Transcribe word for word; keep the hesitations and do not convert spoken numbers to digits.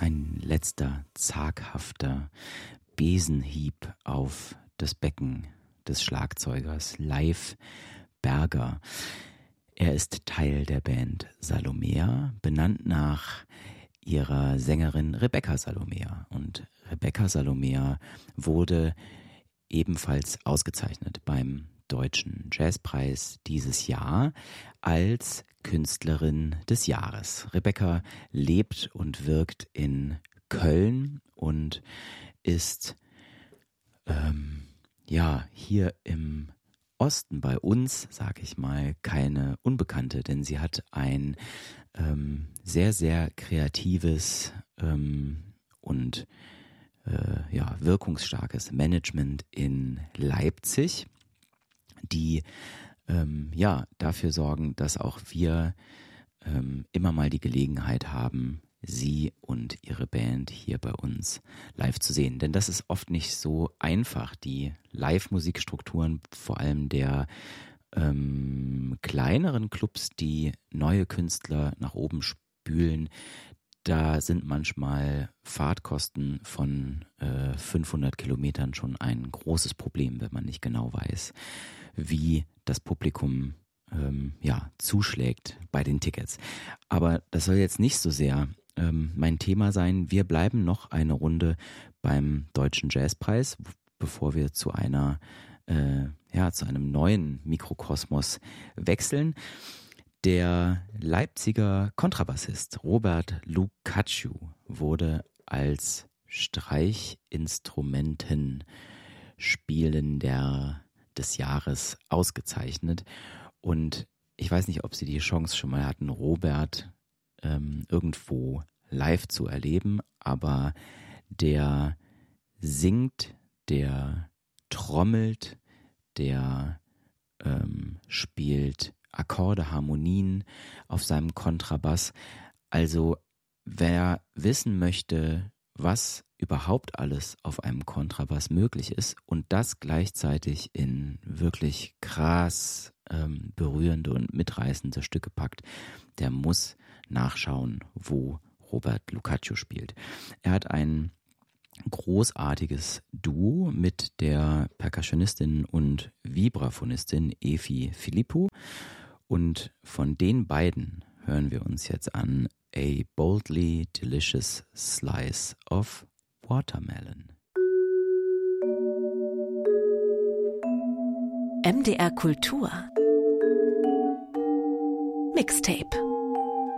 Ein letzter zaghafter Besenhieb auf das Becken des Schlagzeugers Leif Berger. Er ist Teil der Band Salomea, benannt nach ihrer Sängerin Rebecca Salomea. Und Rebecca Salomea wurde ebenfalls ausgezeichnet beim Deutschen Jazzpreis dieses Jahr als Künstlerin des Jahres. Rebecca lebt und wirkt in Köln und ist ähm, ja hier im Osten bei uns, sage ich mal, keine Unbekannte, denn sie hat ein ähm, sehr, sehr kreatives ähm, und äh, ja, wirkungsstarkes Management in Leipzig, die ähm, ja dafür sorgen, dass auch wir ähm, immer mal die Gelegenheit haben, sie und ihre Band hier bei uns live zu sehen. Denn das ist oft nicht so einfach. Die Live-Musikstrukturen, vor allem der ähm, kleineren Clubs, die neue Künstler nach oben spülen, da sind manchmal Fahrtkosten von äh, fünfhundert Kilometern schon ein großes Problem, wenn man nicht genau weiß, wie das Publikum ähm, ja, zuschlägt bei den Tickets. Aber das soll jetzt nicht so sehr ähm, mein Thema sein. Wir bleiben noch eine Runde beim Deutschen Jazzpreis, bevor wir zu einer äh, ja, zu einem neuen Mikrokosmos wechseln. Der Leipziger Kontrabassist Robert Lucaccio wurde als Streichinstrumentenspielender des Jahres ausgezeichnet. Und ich weiß nicht, ob Sie die Chance schon mal hatten, Robert ähm, irgendwo live zu erleben, aber der singt, der trommelt, der ähm, spielt Akkorde, Harmonien auf seinem Kontrabass. Also wer wissen möchte, was überhaupt alles auf einem Kontrabass möglich ist und das gleichzeitig in wirklich krass ähm, berührende und mitreißende Stücke packt, der muss nachschauen, wo Robert Lucaccio spielt. Er hat ein großartiges Duo mit der Percussionistin und Vibraphonistin Efi Philippou. Und von den beiden hören wir uns jetzt an A Boldly Delicious Slice of Watermelon. M D R Kultur Mixtape.